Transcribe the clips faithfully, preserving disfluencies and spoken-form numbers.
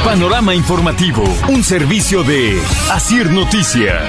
Panorama Informativo, un servicio de Asir Noticias.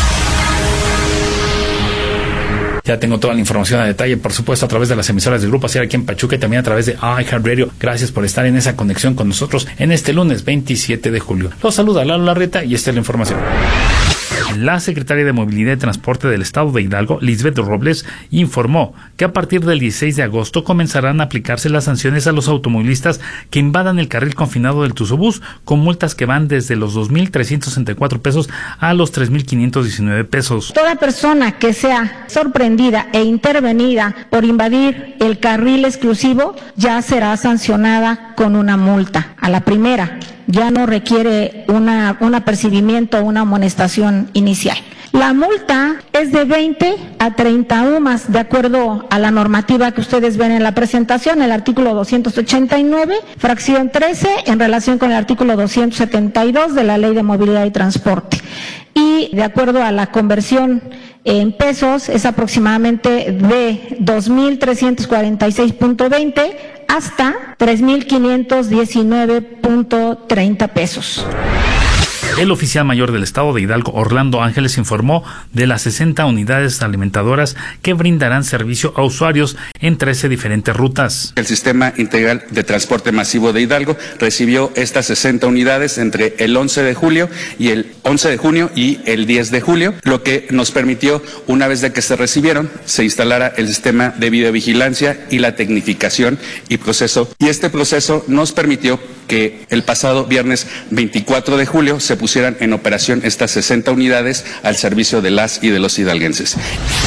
Ya tengo toda la información a detalle, por supuesto, a través de las emisoras del Grupo Asir aquí en Pachuca y también a través de iHeartRadio. Gracias por estar en esa conexión con nosotros en este lunes veintisiete de julio. Los saluda Lalo Larreta y esta es la información. La secretaria de Movilidad y Transporte del Estado de Hidalgo, Lisbeth Robles, informó que a partir del dieciséis de agosto comenzarán a aplicarse las sanciones a los automovilistas que invadan el carril confinado del Tuzobús, con multas que van desde los dos mil trescientos sesenta y cuatro pesos a los tres mil quinientos diecinueve pesos. Toda persona que sea sorprendida e intervenida por invadir el carril exclusivo ya será sancionada con una multa a la primera. Ya no requiere una, un apercibimiento o una amonestación inicial. La multa es de veinte a treinta U M A S, de acuerdo a la normativa que ustedes ven en la presentación, el artículo doscientos ochenta y nueve, fracción trece, en relación con el artículo doscientos setenta y dos de la Ley de Movilidad y Transporte. Y de acuerdo a la conversión en pesos, es aproximadamente de dos mil trescientos cuarenta y seis punto veinte hasta tres mil quinientos diecinueve punto treinta pesos. El oficial mayor del Estado de Hidalgo, Orlando Ángeles, informó de las sesenta unidades alimentadoras que brindarán servicio a usuarios en trece diferentes rutas. El Sistema Integral de Transporte Masivo de Hidalgo recibió estas sesenta unidades entre el once de julio y el once de junio y el diez de julio, lo que nos permitió, una vez de que se recibieron, se instalara el sistema de videovigilancia y la tecnificación y proceso. Y este proceso nos permitió que el pasado viernes veinticuatro de julio se pusieran en operación estas sesenta unidades al servicio de las y de los hidalguenses.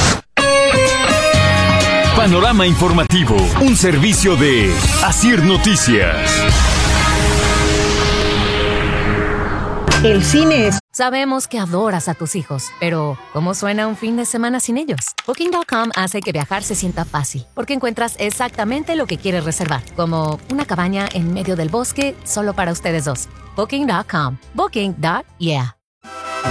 Panorama Informativo, un servicio de Asir Noticias. El cine es... Sabemos que adoras a tus hijos, pero ¿cómo suena un fin de semana sin ellos? Booking punto com hace que viajar se sienta fácil, porque encuentras exactamente lo que quieres reservar, como una cabaña en medio del bosque solo para ustedes dos. Booking punto com. Booking. Yeah.